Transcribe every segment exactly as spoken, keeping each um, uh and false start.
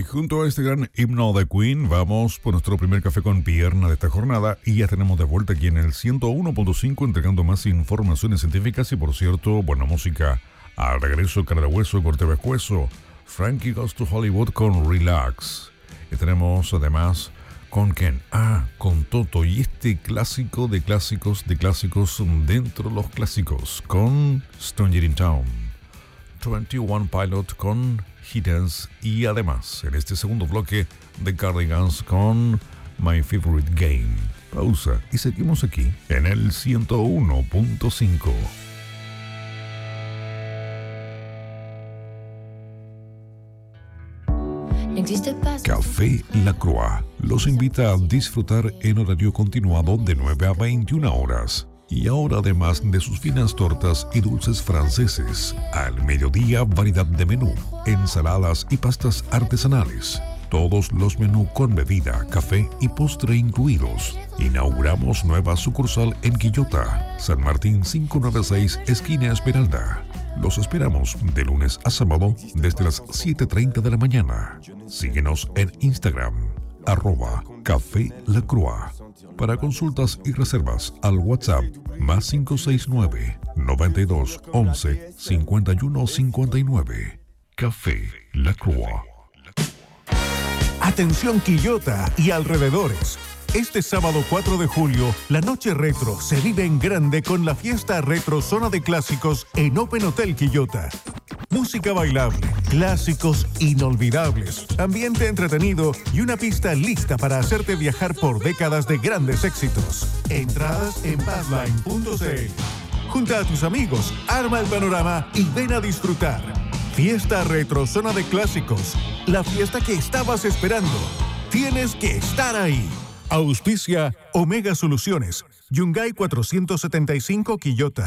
Y junto a este gran himno de Queen, vamos por nuestro primer café con pierna de esta jornada y ya tenemos de vuelta aquí en el ciento uno punto cinco entregando más informaciones científicas y, por cierto, buena música. Al regreso, cara de hueso, corte pescuezo. Frankie Goes to Hollywood con Relax. Y tenemos además con Ken, ah, con Toto y este clásico de clásicos de clásicos dentro de los clásicos con Stranger in Town. veintiuno Pilot con He Dance y además en este segundo bloque de Cardigans con My Favorite Game. Pausa y seguimos aquí en el ciento uno punto cinco. Café La Croix los invita a disfrutar en horario continuado de nueve a veintiuna horas. Y ahora, además de sus finas tortas y dulces franceses, al mediodía variedad de menú, ensaladas y pastas artesanales. Todos los menús con bebida, café y postre incluidos. Inauguramos nueva sucursal en Quillota, San Martín quinientos noventa y seis, esquina Esmeralda. Los esperamos de lunes a sábado desde las siete y treinta de la mañana. Síguenos en Instagram, arroba Café La Croix. Para consultas y reservas al WhatsApp más cinco seis nueve, noventa y dos, once, cincuenta y uno cincuenta y nueve. Café La Croix. Atención Quillota y alrededores. Este sábado cuatro de julio, la noche retro se vive en grande con la fiesta retro Zona de Clásicos en Open Hotel Quillota. Música bailable, clásicos inolvidables, ambiente entretenido y una pista lista para hacerte viajar por décadas de grandes éxitos. Entradas en passline punto c l. Junta a tus amigos, arma el panorama y ven a disfrutar. Fiesta retro Zona de Clásicos, la fiesta que estabas esperando. Tienes que estar ahí. Auspicia Omega Soluciones, Yungay cuatrocientos setenta y cinco Quillota.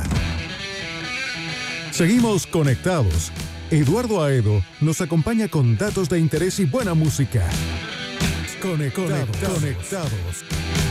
Seguimos conectados. Eduardo Aedo nos acompaña con datos de interés y buena música. Conectados. Conectados.